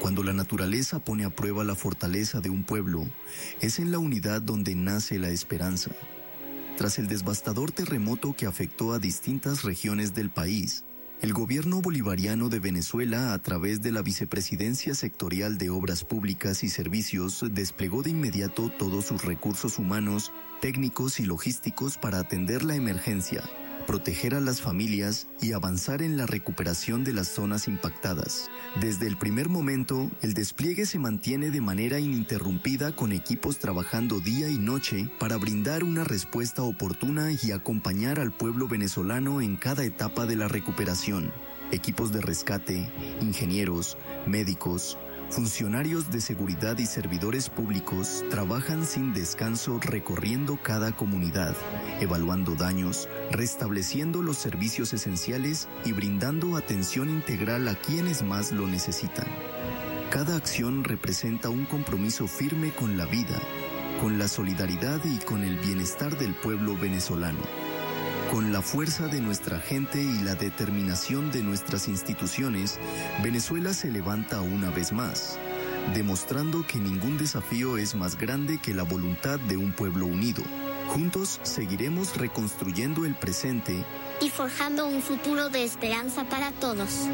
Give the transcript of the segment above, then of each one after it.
Cuando la naturaleza pone a prueba la fortaleza de un pueblo, es en la unidad donde nace la esperanza. Tras el devastador terremoto que afectó a distintas regiones del país, el gobierno bolivariano de Venezuela, a través de la Vicepresidencia Sectorial de Obras Públicas y Servicios, desplegó de inmediato todos sus recursos humanos, técnicos y logísticos para atender la emergencia, proteger a las familias y avanzar en la recuperación de las zonas impactadas. Desde el primer momento, el despliegue se mantiene de manera ininterrumpida con equipos trabajando día y noche para brindar una respuesta oportuna y acompañar al pueblo venezolano en cada etapa de la recuperación. Equipos de rescate, ingenieros, médicos, funcionarios de seguridad y servidores públicos trabajan sin descanso recorriendo cada comunidad, evaluando daños, restableciendo los servicios esenciales y brindando atención integral a quienes más lo necesitan. Cada acción representa un compromiso firme con la vida, con la solidaridad y con el bienestar del pueblo venezolano. Con la fuerza de nuestra gente y la determinación de nuestras instituciones, Venezuela se levanta una vez más, demostrando que ningún desafío es más grande que la voluntad de un pueblo unido. Juntos seguiremos reconstruyendo el presente y forjando un futuro de esperanza para todos.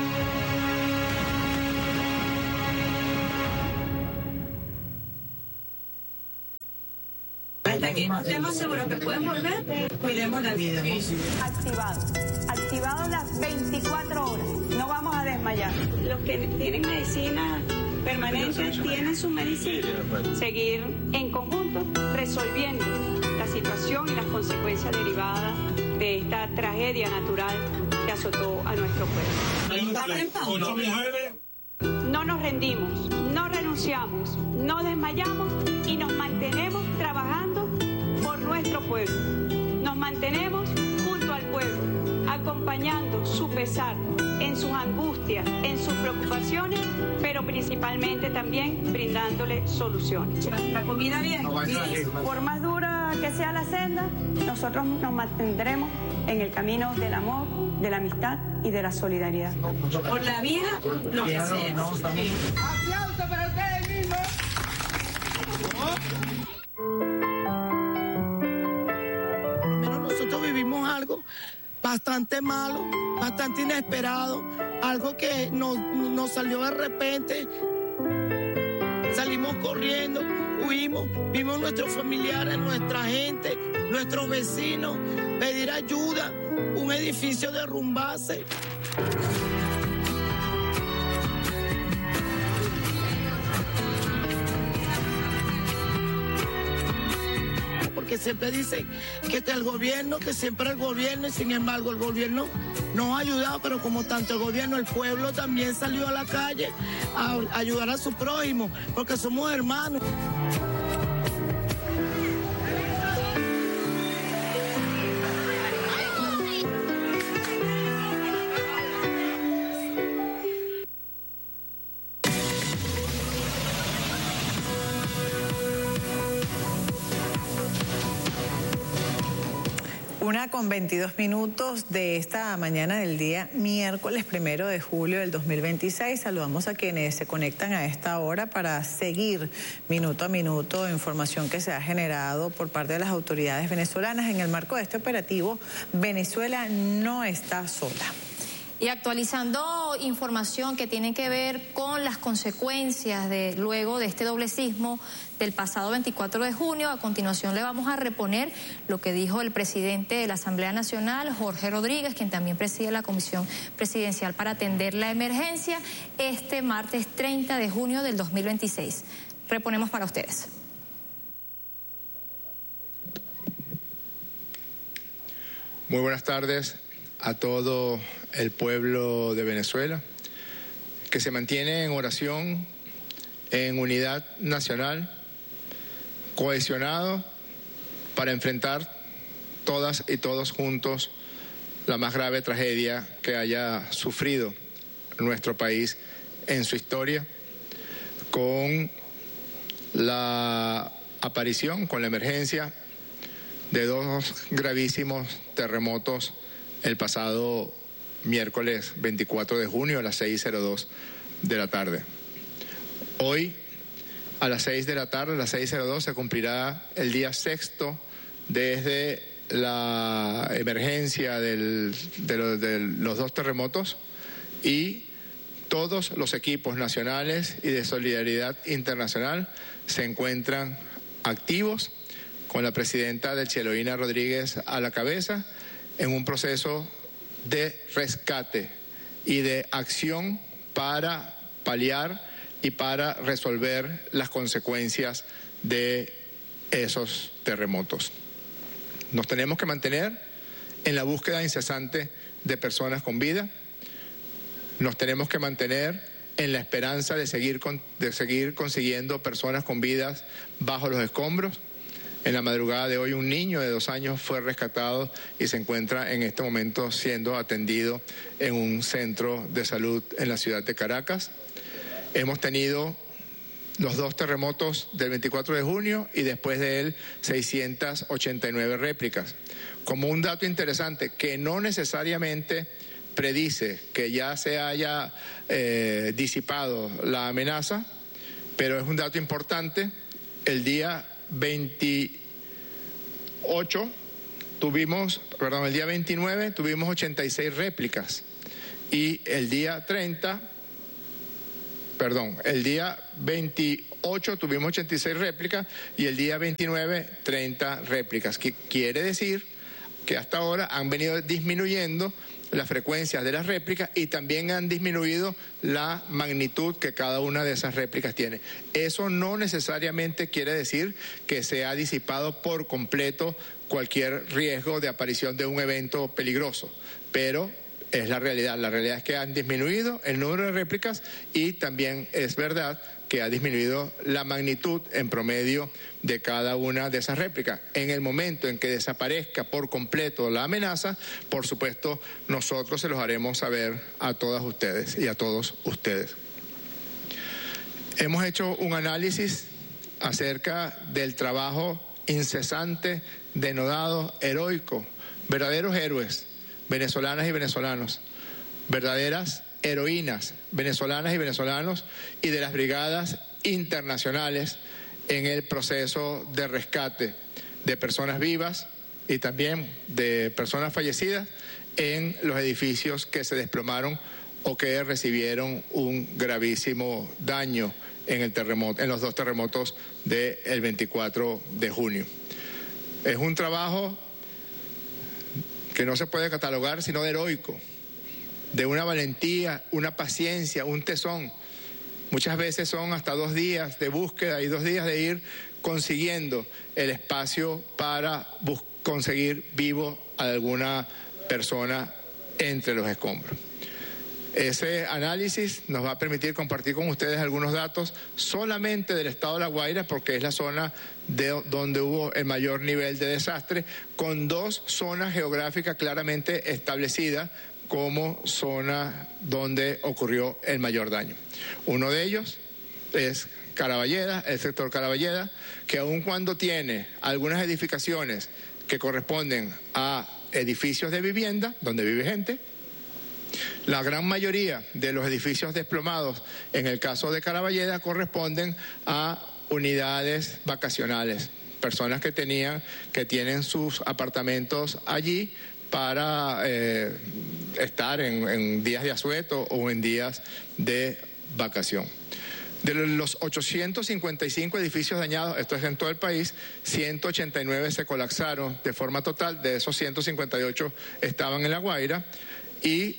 Hasta que estemos seguros que pueden volver, cuidemos la vida. Activado las 24 horas, no vamos a desmayar. Los que tienen medicina permanente tienen su medicina. Seguir en conjunto resolviendo la situación y las consecuencias derivadas de esta tragedia natural que azotó a nuestro pueblo. No nos rendimos, no renunciamos, no desmayamos y nos mantenemos trabajando por nuestro pueblo. Nos mantenemos junto al pueblo, acompañando su pesar en sus angustias, en sus preocupaciones, pero principalmente también brindándole soluciones. La comida bien. Por más dura que sea la senda, nosotros nos mantendremos en el camino del amor, de la amistad y de la solidaridad. Por la vida, lo que sea. ¡Aplauso para ustedes mismos! Por lo menos nosotros vivimos algo bastante malo, bastante inesperado, algo que nos salió de repente. Salimos corriendo, huimos, vimos nuestros familiares, nuestra gente, nuestros vecinos, pedir ayuda, un edificio derrumbarse. Porque siempre dicen que el gobierno, que siempre el gobierno, y sin embargo el gobierno nos ha ayudado, pero como tanto el gobierno, el pueblo también salió a la calle a ayudar a su prójimo, porque somos hermanos. Con 22 minutos de esta mañana del día miércoles 1 de julio del 2026. Saludamos a quienes se conectan a esta hora para seguir minuto a minuto información que se ha generado por parte de las autoridades venezolanas en el marco de este operativo. Venezuela no está sola. Y actualizando información que tiene que ver con las consecuencias luego de este doble sismo del pasado 24 de junio, a continuación le vamos a reponer lo que dijo el presidente de la Asamblea Nacional, Jorge Rodríguez, quien también preside la Comisión Presidencial para atender la emergencia, este martes 30 de junio del 2026. Reponemos para ustedes. Muy buenas tardes a todo el pueblo de Venezuela, que se mantiene en oración, en unidad nacional, cohesionado para enfrentar todas y todos juntos la más grave tragedia que haya sufrido nuestro país en su historia, con la aparición, con la emergencia de dos gravísimos terremotos el pasado miércoles 24 de junio a las 6:02 de la tarde. Hoy, a las 6 de la tarde, a las 6:02, se cumplirá el día sexto desde la emergencia de los dos terremotos, y todos los equipos nacionales y de solidaridad internacional se encuentran activos, con la presidenta del Eloína Rodríguez a la cabeza, en un proceso de rescate y de acción para paliar y para resolver las consecuencias de esos terremotos. Nos tenemos que mantener en la búsqueda incesante de personas con vida. Nos tenemos que mantener en la esperanza de seguir consiguiendo personas con vidas bajo los escombros. En la madrugada de hoy, un niño de 2 años fue rescatado y se encuentra en este momento siendo atendido en un centro de salud en la ciudad de Caracas. Hemos tenido los 2 terremotos del 24 de junio y después de él 689 réplicas. Como un dato interesante que no necesariamente predice que ya se haya disipado la amenaza, pero es un dato importante. El día 29 tuvimos 86 réplicas y el día 28 tuvimos 86 réplicas y el día 29 30 réplicas. Que quiere decir que hasta ahora han venido disminuyendo las frecuencias de las réplicas y también han disminuido la magnitud que cada una de esas réplicas tiene. Eso no necesariamente quiere decir que se ha disipado por completo cualquier riesgo de aparición de un evento peligroso, pero es la realidad. La realidad es que han disminuido el número de réplicas y también es verdad que ha disminuido la magnitud en promedio de cada una de esas réplicas. En el momento en que desaparezca por completo la amenaza, por supuesto, nosotros se los haremos saber a todas ustedes y a todos ustedes. Hemos hecho un análisis acerca del trabajo incesante, denodado, heroico, verdaderos héroes, venezolanas y venezolanos, verdaderas heroínas venezolanas y venezolanos, y de las brigadas internacionales en el proceso de rescate de personas vivas y también de personas fallecidas en los edificios que se desplomaron o que recibieron un gravísimo daño en los 2 terremotos del 24 de junio. Es un trabajo que no se puede catalogar sino de heroico, de una valentía, una paciencia, un tesón. Muchas veces son hasta 2 días de búsqueda y 2 días de ir consiguiendo el espacio para conseguir vivo a alguna persona entre los escombros. Ese análisis nos va a permitir compartir con ustedes algunos datos solamente del estado de La Guaira, porque es la zona donde hubo el mayor nivel de desastre, con 2 zonas geográficas claramente establecidas como zona donde ocurrió el mayor daño. Uno de ellos es Caraballeda, el sector Caraballeda, que aun cuando tiene algunas edificaciones que corresponden a edificios de vivienda, donde vive gente, la gran mayoría de los edificios desplomados en el caso de Caraballeda corresponden a unidades vacacionales, personas que tienen sus apartamentos allí para estar en días de asueto o en días de vacación. De los 855 edificios dañados, esto es en todo el país, 189 se colapsaron de forma total, de esos 158 estaban en La Guaira y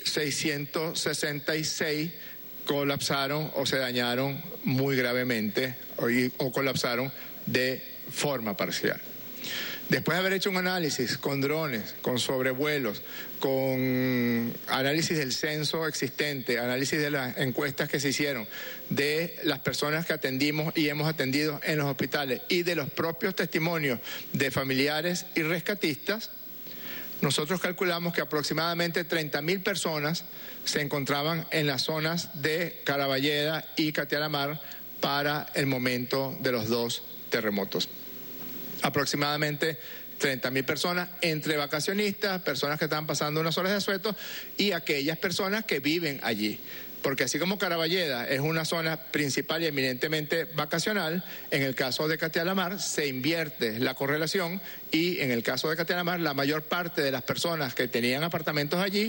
666 colapsaron o se dañaron muy gravemente o colapsaron de forma parcial. Después de haber hecho un análisis con drones, con sobrevuelos, con análisis del censo existente, análisis de las encuestas que se hicieron, de las personas que atendimos y hemos atendido en los hospitales y de los propios testimonios de familiares y rescatistas, nosotros calculamos que aproximadamente 30.000 personas se encontraban en las zonas de Caraballeda y Catialamar para el momento de los 2 terremotos. Aproximadamente 30.000 personas, entre vacacionistas, personas que están pasando unas horas de asueto y aquellas personas que viven allí. porque así como Caraballeda es una zona principal y eminentemente vacacional, en el caso de Catia la Mar se invierte la correlación y en el caso de Catia la Mar la mayor parte de las personas que tenían apartamentos allí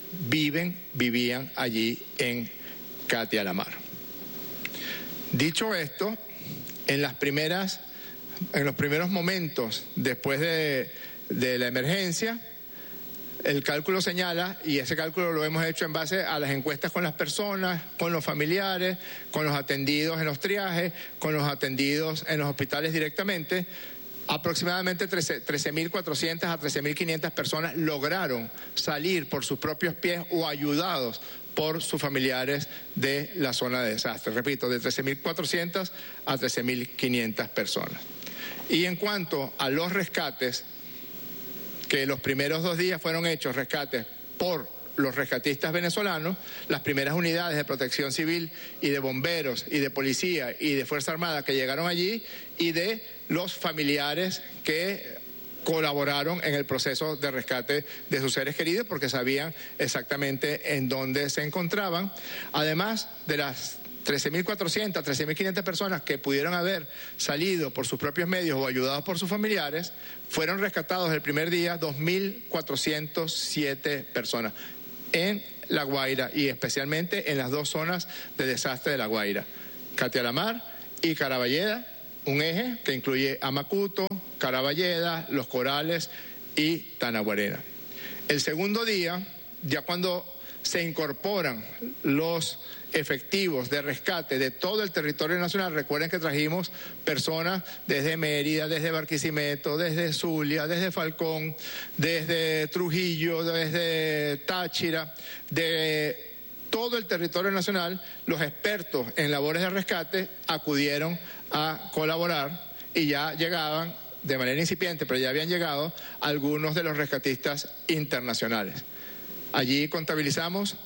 vivían allí en Catia la Mar. Dicho esto, en los primeros momentos después de la emergencia, el cálculo señala, y ese cálculo lo hemos hecho en base a las encuestas con las personas, con los familiares, con los atendidos en los triajes, con los atendidos en los hospitales directamente, aproximadamente 13.400 a 13.500 personas lograron salir por sus propios pies o ayudados por sus familiares de la zona de desastre. Repito, de 13.400 a 13.500 personas. Y en cuanto a los rescates, que los primeros 2 días fueron hechos rescates por los rescatistas venezolanos, las primeras unidades de protección civil y de bomberos y de policía y de Fuerza Armada que llegaron allí y de los familiares que colaboraron en el proceso de rescate de sus seres queridos porque sabían exactamente en dónde se encontraban, además de las 13.400, 13.500 personas que pudieron haber salido por sus propios medios o ayudados por sus familiares, fueron rescatados el primer día 2.407 personas en La Guaira y especialmente en las 2 zonas de desastre de La Guaira, Catia la Mar y Caraballeda, un eje que incluye a Macuto, Caraballeda, Los Corales y Tanaguarena. El segundo día, ya cuando se incorporan los efectivos de rescate de todo el territorio nacional, recuerden que trajimos personas desde Mérida, desde Barquisimeto, desde Zulia, desde Falcón, desde Trujillo, desde Táchira, de todo el territorio nacional. Los expertos en labores de rescate acudieron a colaborar y ya llegaban de manera incipiente, pero ya habían llegado algunos de los rescatistas internacionales. Allí contabilizamos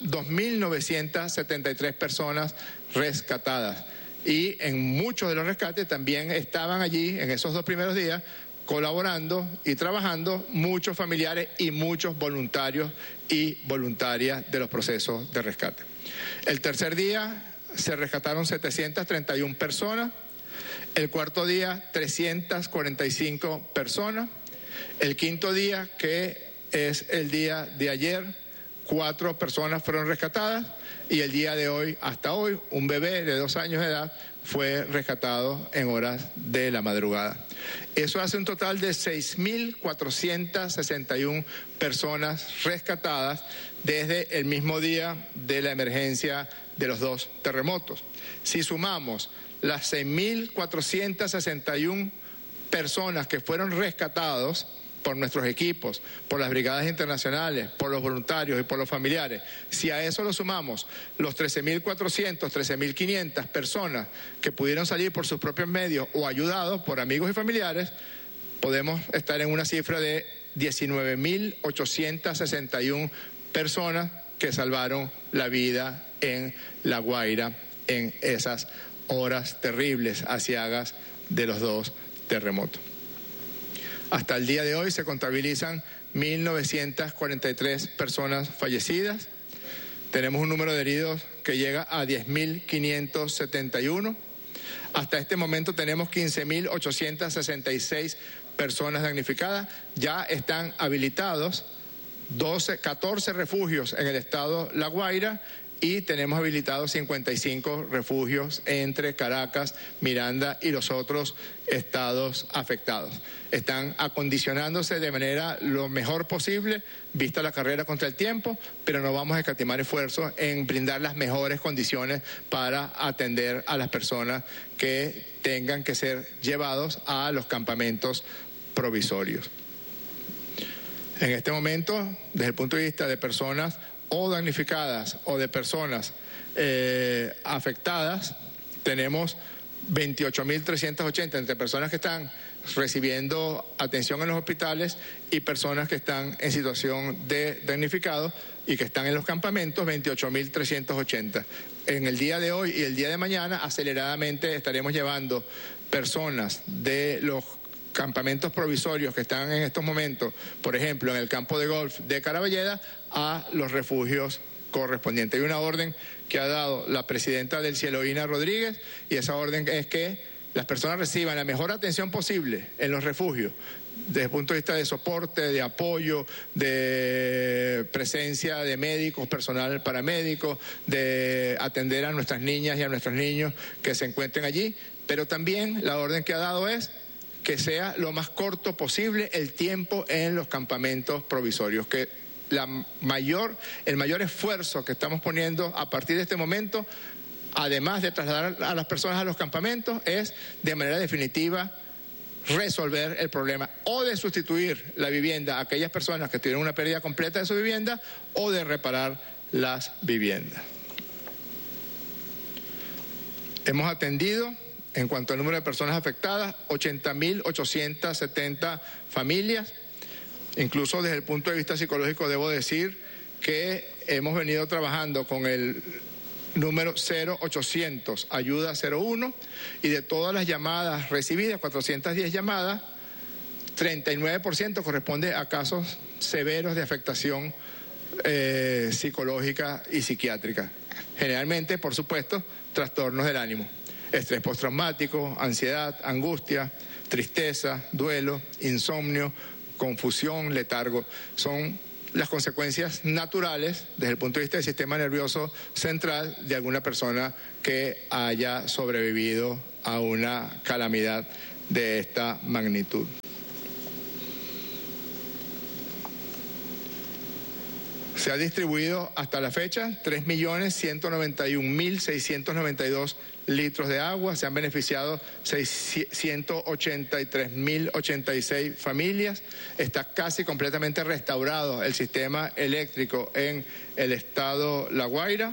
2.973 personas rescatadas y en muchos de los rescates también estaban allí en esos 2 primeros días colaborando y trabajando muchos familiares y muchos voluntarios y voluntarias de los procesos de rescate. El tercer día se rescataron 731 personas, el cuarto día 345 personas, el quinto día, que es el día de ayer, 4 personas fueron rescatadas y el día de hoy, hasta hoy, un bebé de 2 años de edad fue rescatado en horas de la madrugada. Eso hace un total de 6.461 personas rescatadas desde el mismo día de la emergencia de los 2 terremotos. Si sumamos las 6.461 personas que fueron rescatados por nuestros equipos, por las brigadas internacionales, por los voluntarios y por los familiares, si a eso lo sumamos los 13.400, 13.500 personas que pudieron salir por sus propios medios o ayudados por amigos y familiares, podemos estar en una cifra de 19.861 personas que salvaron la vida en La Guaira en esas horas terribles, aciagas de los 2 terremotos. Hasta el día de hoy se contabilizan 1.943 personas fallecidas. Tenemos un número de heridos que llega a 10.571. Hasta este momento tenemos 15.866 personas damnificadas. Ya están habilitados 14 refugios en el estado La Guaira y tenemos habilitados 55 refugios entre Caracas, Miranda y los otros estados afectados. Están acondicionándose de manera lo mejor posible, vista la carrera contra el tiempo, pero no vamos a escatimar esfuerzos en brindar las mejores condiciones para atender a las personas que tengan que ser llevados a los campamentos provisorios. En este momento, desde el punto de vista de personas o damnificadas o de personas afectadas, tenemos 28.380 entre personas que están recibiendo atención en los hospitales y personas que están en situación de damnificado y que están en los campamentos, 28.380. En el día de hoy y el día de mañana, aceleradamente estaremos llevando personas de los campamentos provisorios que están en estos momentos, por ejemplo, en el campo de golf de Caraballeda, a los refugios correspondientes. Hay una orden que ha dado la presidenta del Cielo, Ina Rodríguez, y esa orden es que las personas reciban la mejor atención posible en los refugios, desde el punto de vista de soporte, de apoyo, de presencia de médicos, personal paramédico, de atender a nuestras niñas y a nuestros niños que se encuentren allí, pero también la orden que ha dado es que sea lo más corto posible el tiempo en los campamentos provisorios, que el mayor esfuerzo que estamos poniendo a partir de este momento, además de trasladar a las personas a los campamentos, es de manera definitiva resolver el problema o de sustituir la vivienda a aquellas personas que tienen una pérdida completa de su vivienda o de reparar las viviendas. Hemos atendido, en cuanto al número de personas afectadas, 80.870 familias. Incluso desde el punto de vista psicológico debo decir que hemos venido trabajando con el número 0800, ayuda 01, y de todas las llamadas recibidas, 410 llamadas, 39% corresponde a casos severos de afectación psicológica y psiquiátrica. Generalmente, por supuesto, trastornos del ánimo, estrés postraumático, ansiedad, angustia, tristeza, duelo, insomnio, confusión, letargo. Son las consecuencias naturales desde el punto de vista del sistema nervioso central de alguna persona que haya sobrevivido a una calamidad de esta magnitud. Se ha distribuido hasta la fecha 3.191.692 litros de agua, se han beneficiado 183.086 familias, está casi completamente restaurado el sistema eléctrico en el estado La Guaira.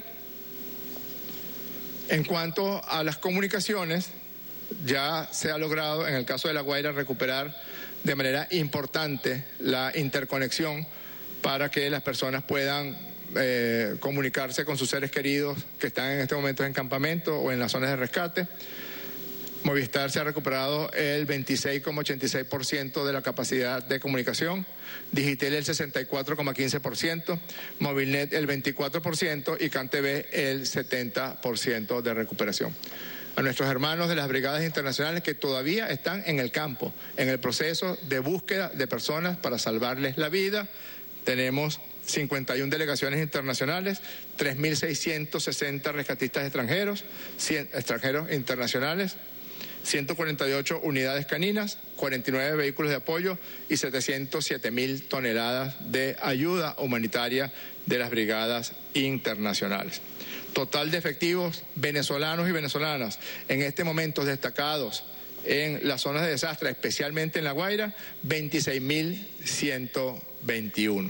En cuanto a las comunicaciones, ya se ha logrado en el caso de La Guaira recuperar de manera importante la interconexión para que las personas puedan comunicarse con sus seres queridos que están en este momento en campamento o en las zonas de rescate. Movistar se ha recuperado el 26,86% de la capacidad de comunicación, Digitel el 64,15%, Movilnet el 24% y CanTV el 70% de recuperación. A nuestros hermanos de las brigadas internacionales que todavía están en el campo, en el proceso de búsqueda de personas para salvarles la vida, tenemos 51 delegaciones internacionales, 3.660 rescatistas extranjeros internacionales, 148 unidades caninas, 49 vehículos de apoyo y 707.000 toneladas de ayuda humanitaria de las brigadas internacionales. Total de efectivos venezolanos y venezolanas en este momento destacados en las zonas de desastre, especialmente en La Guaira, 26.121.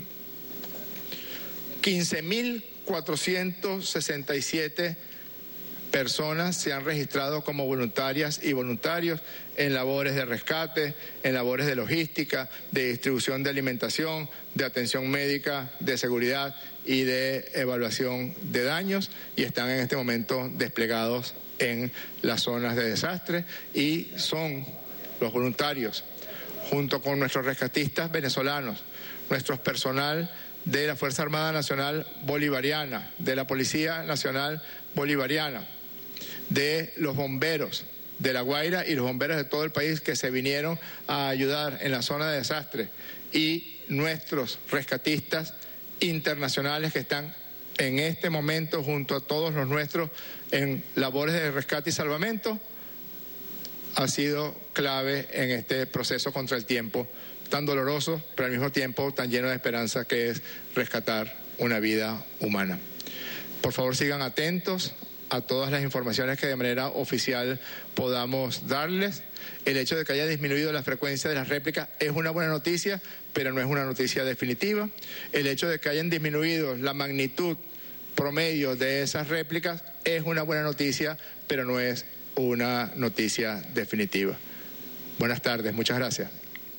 15.467 personas se han registrado como voluntarias y voluntarios en labores de rescate, en labores de logística, de distribución de alimentación, de atención médica, de seguridad y de evaluación de daños, y están en este momento desplegados en las zonas de desastre, y son los voluntarios, junto con nuestros rescatistas venezolanos, nuestro personal de la Fuerza Armada Nacional Bolivariana, de la Policía Nacional Bolivariana, de los bomberos de La Guaira y los bomberos de todo el país que se vinieron a ayudar en la zona de desastre, y nuestros rescatistas internacionales que están en este momento junto a todos los nuestros en labores de rescate y salvamento, ha sido clave en este proceso contra el tiempo tan doloroso, pero al mismo tiempo tan lleno de esperanza, que es rescatar una vida humana. Por favor, sigan atentos a todas las informaciones que de manera oficial podamos darles. El hecho de que haya disminuido la frecuencia de las réplicas es una buena noticia, pero no es una noticia definitiva. El hecho de que hayan disminuido la magnitud promedio de esas réplicas es una buena noticia, pero no es una noticia definitiva. Buenas tardes, muchas gracias.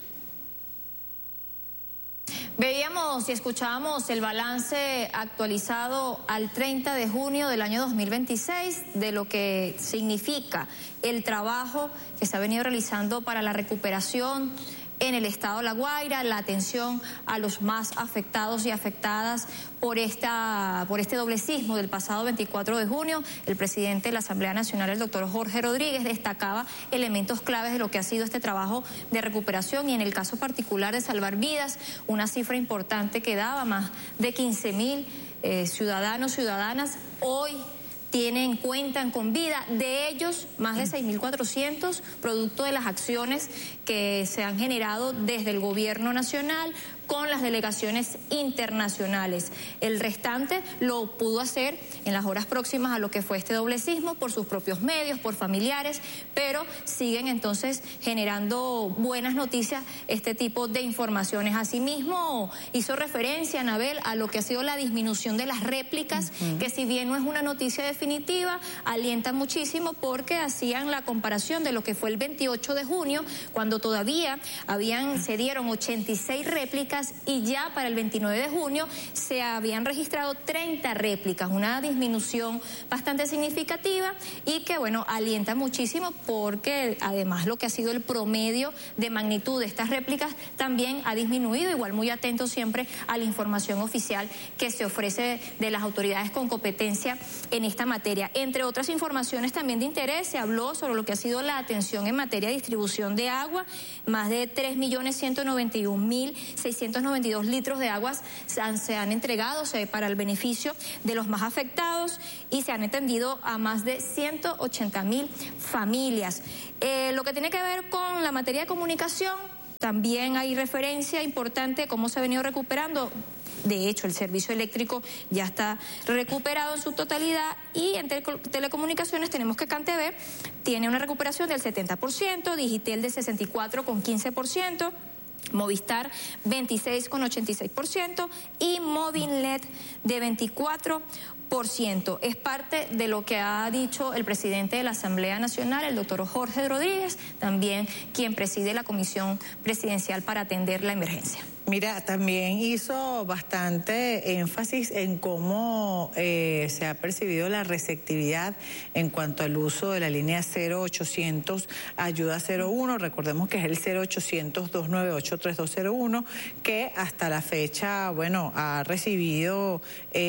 Veíamos y escuchábamos el balance actualizado al 30 de junio del año 2026 de lo que significa el trabajo que se ha venido realizando para la recuperación en el estado de La Guaira, la atención a los más afectados y afectadas por este doble sismo del pasado 24 de junio. El presidente de la Asamblea Nacional, el doctor Jorge Rodríguez, destacaba elementos claves de lo que ha sido este trabajo de recuperación y en el caso particular de salvar vidas, una cifra importante que daba más de 15.000 ciudadanos, ciudadanas, hoy cuentan con vida, de ellos más de 6.400 producto de las acciones que se han generado desde el gobierno nacional con las delegaciones internacionales. El restante lo pudo hacer en las horas próximas a lo que fue este doble sismo por sus propios medios, por familiares, pero siguen entonces generando buenas noticias este tipo de informaciones. Asimismo, hizo referencia, Anabel, a lo que ha sido la disminución de las réplicas, que si bien no es una noticia definitiva, alienta muchísimo porque hacían la comparación de lo que fue el 28 de junio, cuando todavía se dieron 86 réplicas y ya para el 29 de junio se habían registrado 30 réplicas, una disminución bastante significativa y que, bueno, alienta muchísimo porque además lo que ha sido el promedio de magnitud de estas réplicas también ha disminuido, igual muy atento siempre a la información oficial que se ofrece de las autoridades con competencia en esta materia. Entre otras informaciones también de interés, se habló sobre lo que ha sido la atención en materia de distribución de agua, más de 3.191.692 litros de aguas se han entregado para el beneficio de los más afectados y se han atendido a más de 180.000 familias. Lo que tiene que ver con la materia de comunicación, también hay referencia importante de cómo se ha venido recuperando. De hecho, el servicio eléctrico ya está recuperado en su totalidad y en telecomunicaciones tenemos que CanTV tiene una recuperación del 70%, Digitel de 64,15%, Movistar 26,86% y Movilnet de 24%. Es parte de lo que ha dicho el presidente de la Asamblea Nacional, el doctor Jorge Rodríguez, también quien preside la Comisión Presidencial para atender la emergencia. Mira, también hizo bastante énfasis en cómo se ha percibido la receptividad en cuanto al uso de la línea 0800 Ayuda 01. Recordemos que es el 0800-298-3201, que hasta la fecha, bueno, ha recibido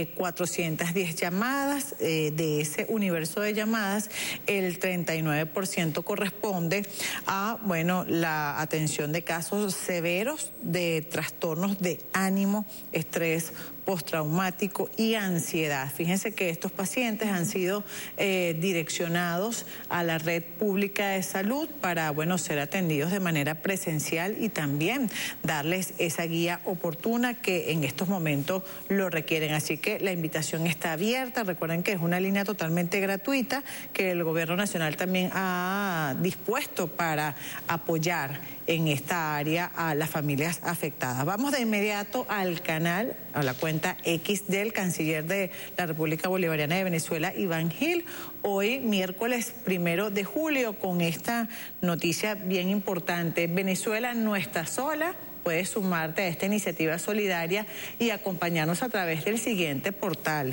410 llamadas. De ese universo de llamadas, el 39% corresponde a, bueno, la atención de casos severos de trastornos de ánimo, estrés postraumático y ansiedad. Fíjense que estos pacientes han sido direccionados a la red pública de salud para, bueno, ser atendidos de manera presencial y también darles esa guía oportuna que en estos momentos lo requieren. Así que la invitación está abierta. Recuerden que es una línea totalmente gratuita que el Gobierno Nacional también ha dispuesto para apoyar en esta área a las familias afectadas. Vamos de inmediato al canal, a la cuenta X del canciller de la República Bolivariana de Venezuela, Iván Gil, hoy miércoles 1 de julio con esta noticia bien importante. Venezuela no está sola. Puedes sumarte a esta iniciativa solidaria y acompañarnos a través del siguiente portal,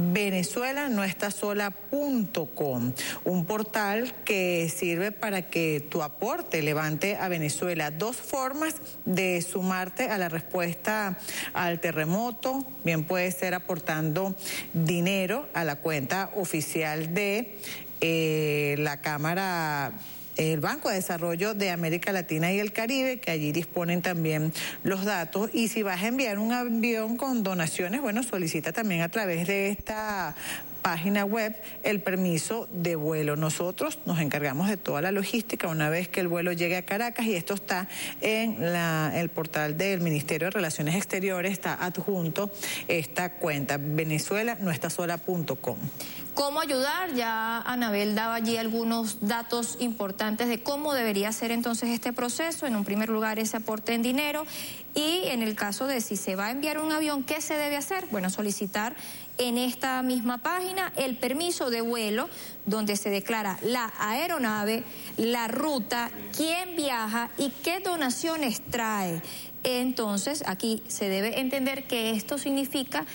venezuelanoestasola.com, un portal que sirve para que tu aporte levante a Venezuela. 2 formas de sumarte a la respuesta al terremoto. Bien, puede ser aportando dinero a la cuenta oficial de la Cámara, el Banco de Desarrollo de América Latina y el Caribe, que allí disponen también los datos. Y si vas a enviar un avión con donaciones, bueno, solicita también a través de esta página web el permiso de vuelo. Nosotros nos encargamos de toda la logística una vez que el vuelo llegue a Caracas, y esto está en el portal del Ministerio de Relaciones Exteriores, está adjunto esta cuenta, venezuelanoestasola.com. ¿Cómo ayudar? Ya Anabel daba allí algunos datos importantes de cómo debería ser entonces este proceso. En un primer lugar, ese aporte en dinero, y en el caso de si se va a enviar un avión, ¿qué se debe hacer? Bueno, solicitar en esta misma página el permiso de vuelo, donde se declara la aeronave, la ruta, quién viaja y qué donaciones trae. Entonces, aquí se debe entender que esto significa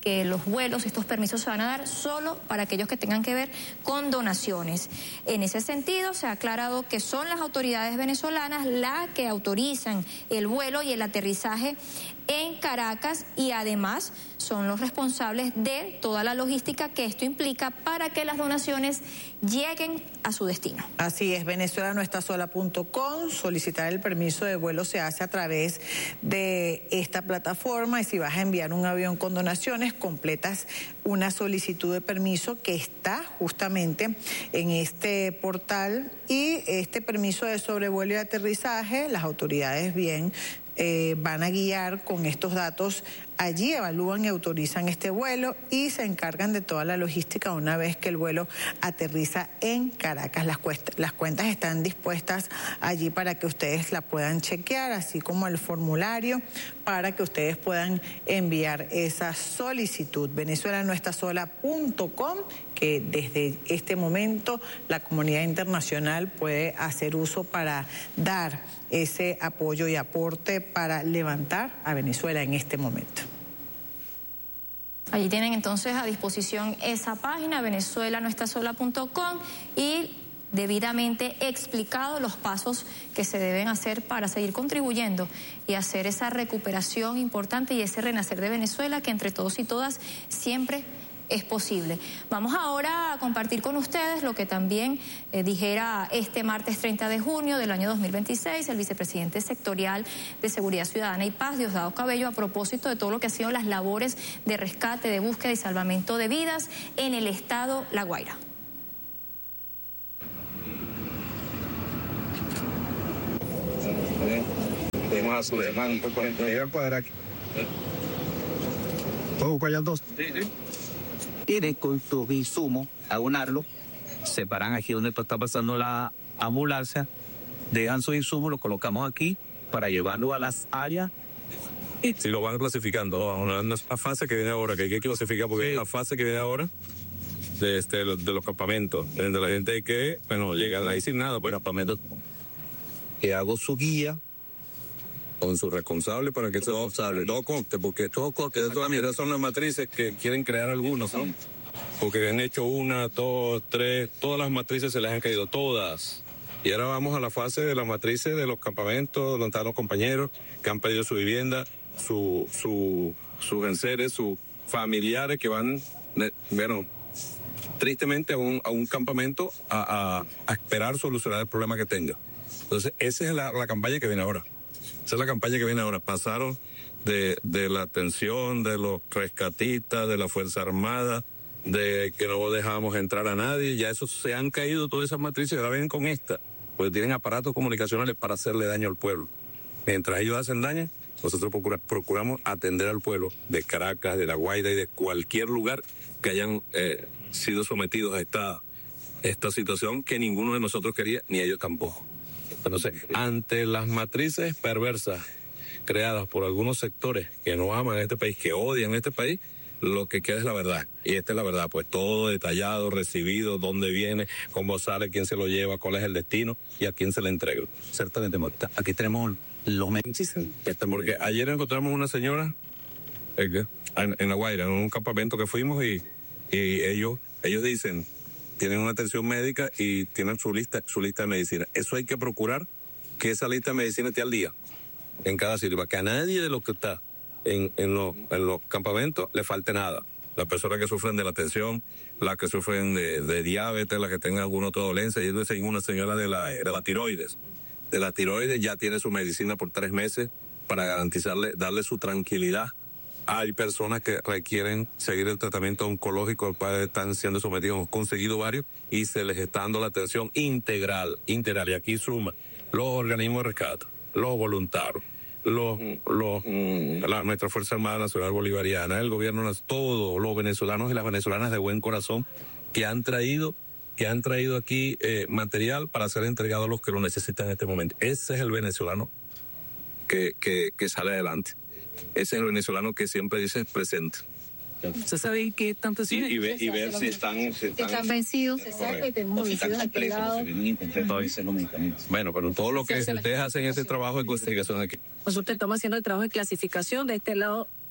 que los vuelos, estos permisos se van a dar solo para aquellos que tengan que ver con donaciones. En ese sentido, se ha aclarado que son las autoridades venezolanas las que autorizan el vuelo y el aterrizaje en Caracas y además son los responsables de toda la logística que esto implica para que las donaciones lleguen a su destino. Así es, venezuelanoestasola.com, solicitar el permiso de vuelo se hace a través de esta plataforma y si vas a enviar un avión con donaciones, completas una solicitud de permiso que está justamente en este portal y este permiso de sobrevuelo y aterrizaje, las autoridades van a guiar con estos datos, allí evalúan y autorizan este vuelo y se encargan de toda la logística una vez que el vuelo aterriza en Caracas. Las cuentas están dispuestas allí para que ustedes la puedan chequear, así como el formulario para que ustedes puedan enviar esa solicitud. venezuelanoestasola.com, que desde este momento la comunidad internacional puede hacer uso para dar ese apoyo y aporte para levantar a Venezuela en este momento. Allí tienen entonces a disposición esa página, venezuelanoestasola.com, y debidamente explicado los pasos que se deben hacer para seguir contribuyendo y hacer esa recuperación importante y ese renacer de Venezuela que entre todos y todas siempre es posible. Vamos ahora a compartir con ustedes lo que también dijera este martes 30 de junio del año 2026 el vicepresidente sectorial de Seguridad Ciudadana y Paz, Diosdado Cabello, a propósito de todo lo que han sido las labores de rescate, de búsqueda y salvamento de vidas en el estado La Guaira. Tenemos a su hermano, ¿puedo buscar ya dos? Sí. Tienen con sus insumos, abonarlo, se paran aquí donde está pasando la ambulancia, dejan sus insumos, los colocamos aquí para llevarlo a las áreas. Si lo van clasificando, no es la fase que viene ahora, que hay que clasificar porque es la fase que viene ahora de los campamentos, de la gente que, bueno, llegan ahí sin nada, pues campamentos. Que hago su guía con su responsable para que todo conste, porque todas son las matrices que quieren crear algunos, ¿no? Porque han hecho 1, 2, 3, todas las matrices se les han caído, todas. Y ahora vamos a la fase de las matrices de los campamentos, donde están los compañeros que han perdido su vivienda, sus enseres, sus familiares que van, bueno, tristemente a un campamento a esperar solucionar el problema que tenga. Entonces, esa es la campaña que viene ahora. Esa es la campaña que viene ahora. Pasaron de la atención de los rescatistas, de la Fuerza Armada, de que no dejamos entrar a nadie. Ya eso se han caído todas esas matrices. Ahora vienen con esta, porque tienen aparatos comunicacionales para hacerle daño al pueblo. Mientras ellos hacen daño, nosotros procuramos atender al pueblo de Caracas, de La Guaira y de cualquier lugar que hayan sido sometidos a esta situación que ninguno de nosotros quería, ni ellos tampoco. Entonces, ante las matrices perversas creadas por algunos sectores que no aman a este país, que odian a este país, lo que queda es la verdad. Y esta es la verdad, pues todo detallado, recibido, dónde viene, cómo sale, quién se lo lleva, cuál es el destino y a quién se le entrega. Certamente, aquí tenemos los medios. Porque ayer encontramos una señora en La Guaira, en un campamento que fuimos y ellos dicen, tienen una atención médica y tienen su lista de medicina. Eso hay que procurar que esa lista de medicina esté al día en cada sitio, para que a nadie de los que está en los campamentos le falte nada. Las personas que sufren de la tensión, las que sufren de diabetes, las que tengan alguna otra dolencia. Y entonces una señora de la tiroides. De la tiroides ya tiene su medicina por 3 meses para darle su tranquilidad. Hay personas que requieren seguir el tratamiento oncológico al cual están siendo sometidos. Hemos conseguido varios y se les está dando la atención integral. Y aquí suma los organismos de rescate, los voluntarios, nuestra Fuerza Armada Nacional Bolivariana, el gobierno, todos los venezolanos y las venezolanas de buen corazón que han traído aquí material para ser entregado a los que lo necesitan en este momento. Ese es el venezolano que sale adelante. Ese es el venezolano que siempre dice presente. ¿Usted sabe qué tanto sí, y ver si están vencidos? Bueno, pero todo lo que ustedes hacen ese trabajo de investigación aquí. Pues usted estamos haciendo el trabajo de clasificación. De este lado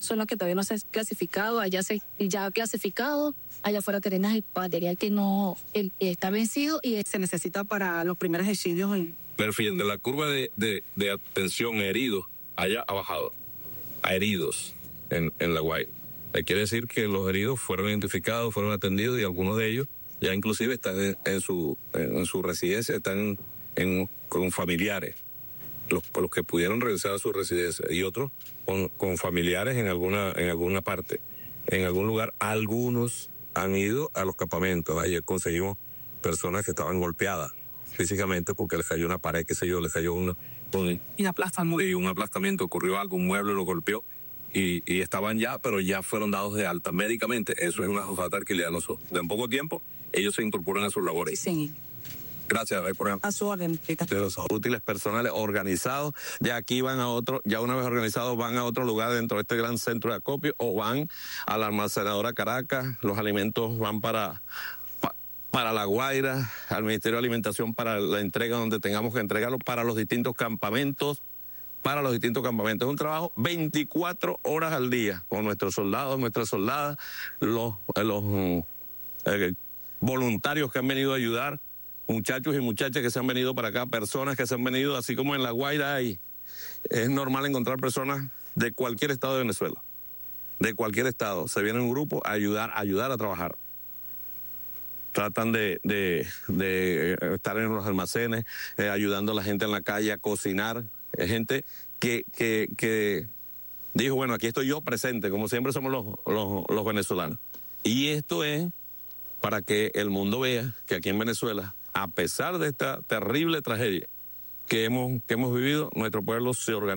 son los que todavía no se han clasificado, allá ya clasificado, allá afuera tenemos el material que no está vencido y se necesita para los primeros estudios. Perfil de la curva de atención a heridos, allá ha bajado, a heridos en La Guaira. Quiere decir que los heridos fueron identificados, fueron atendidos y algunos de ellos ya inclusive están en su residencia, están con familiares, los que pudieron regresar a su residencia, y otros con familiares en alguna parte, en algún lugar. Algunos han ido a los campamentos. Ayer conseguimos personas que estaban golpeadas físicamente porque les cayó una pared, qué sé yo, les cayó un aplastamiento, ocurrió algo, un mueble lo golpeó y estaban pero ya fueron dados de alta médicamente. Eso es una tranquilidad a nosotros. En poco tiempo ellos se incorporan a sus labores. Sí. Gracias, por ejemplo. A su orden. De los útiles personales organizados, de aquí van a otro, ya una vez organizados van a otro lugar dentro de este gran centro de acopio o van a la almacenadora Caracas. Los alimentos van para La Guaira, al Ministerio de Alimentación para la entrega donde tengamos que entregarlo, para los distintos campamentos. Es un trabajo 24 horas al día con nuestros soldados, nuestras soldadas, los voluntarios que han venido a ayudar, muchachos y muchachas que se han venido para acá, personas que se han venido, así como en La Guaira es normal encontrar personas de cualquier estado de Venezuela, de cualquier estado. Se viene un grupo a ayudar a trabajar. Tratan de estar en los almacenes, ayudando a la gente en la calle a cocinar. Gente que dijo, bueno, aquí estoy yo presente, como siempre somos los venezolanos. Y esto es para que el mundo vea que aquí en Venezuela, a pesar de esta terrible tragedia que hemos vivido, nuestro pueblo se organiza.